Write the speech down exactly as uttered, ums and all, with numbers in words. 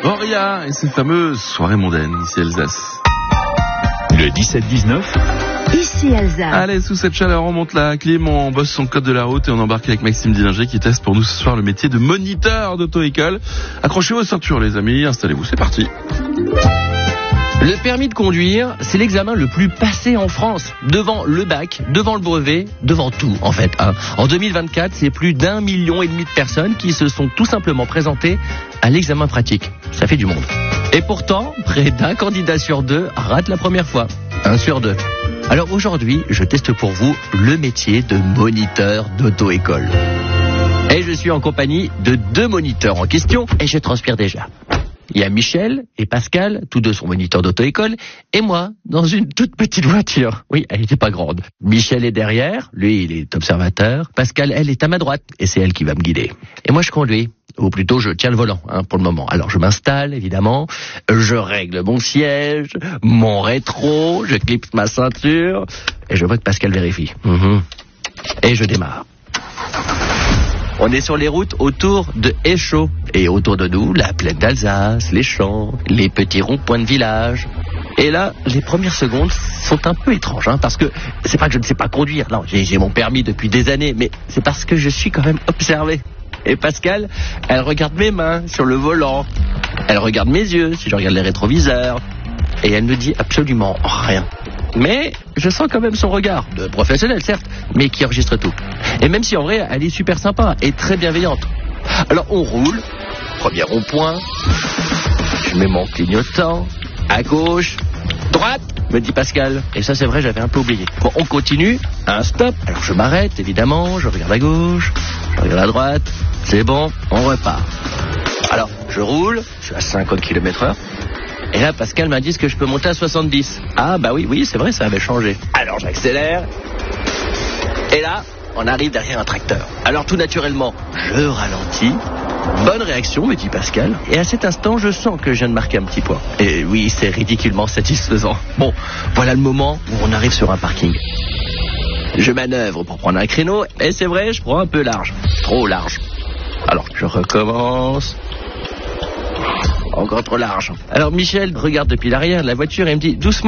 Auria et ses fameuses soirées mondaines, ici Alsace. Le dix-sept dix-neuf. Ici Alsace. Allez, sous cette chaleur, on monte la clim, on bosse son code de la route et on embarque avec Maxime Dillinger qui teste pour nous ce soir le métier de moniteur d'auto-école. Accrochez vos ceintures les amis, installez-vous, c'est parti. Le permis de conduire, c'est l'examen le plus passé en France. Devant le bac, devant le brevet, devant tout en fait. Hein. En deux mille vingt-quatre, c'est plus d'un million et demi de personnes qui se sont tout simplement présentées à l'examen pratique. Ça fait du monde. Et pourtant, près d'un candidat sur deux rate la première fois. Un sur deux. Alors aujourd'hui, je teste pour vous le métier de moniteur d'auto-école. Et je suis en compagnie de deux moniteurs en question et je transpire déjà. Il y a Michel et Pascal, tous deux sont moniteurs d'auto-école, et moi, dans une toute petite voiture. Oui, elle n'était pas grande. Michel est derrière, lui, il est observateur. Pascal, elle, est à ma droite, et c'est elle qui va me guider. Et moi, je conduis. Ou plutôt, je tiens le volant, hein, pour le moment. Alors, je m'installe, évidemment. Je règle mon siège, mon rétro, je clipse ma ceinture, et je vois que Pascal vérifie. Mmh. Et je démarre. On est sur les routes autour de Échaud. Et autour de nous, la plaine d'Alsace, les champs, les petits ronds-points de village. Et là, les premières secondes sont un peu étranges, hein, parce que c'est pas que je ne sais pas conduire. Non, j'ai, j'ai mon permis depuis des années, mais c'est parce que je suis quand même observé. Et Pascal, elle regarde mes mains sur le volant. Elle regarde mes yeux si je regarde les rétroviseurs. Et elle ne dit absolument rien. Mais je sens quand même son regard, de professionnel certes, mais qui enregistre tout. Et même si en vrai, elle est super sympa et très bienveillante. Alors on roule, premier rond-point, je mets mon clignotant, à gauche, droite, me dit Pascal. Et ça c'est vrai, j'avais un peu oublié. Bon, on continue, un stop, alors je m'arrête évidemment, je regarde à gauche, je regarde à droite, c'est bon, on repart. Alors, je roule, je suis à cinquante kilomètres heure. Et là, Pascal m'a dit que je peux monter à soixante-dix. Ah, bah oui, oui, c'est vrai, ça avait changé. Alors, j'accélère. Et là, on arrive derrière un tracteur. Alors, tout naturellement, je ralentis. Bonne réaction, me dit Pascal. Et à cet instant, je sens que je viens de marquer un petit point. Et oui, c'est ridiculement satisfaisant. Bon, voilà le moment où on arrive sur un parking. Je manœuvre pour prendre un créneau. Et c'est vrai, je prends un peu large. Trop large. Alors, je recommence. Encore trop large. Alors Michel regarde depuis l'arrière de la voiture et me dit doucement.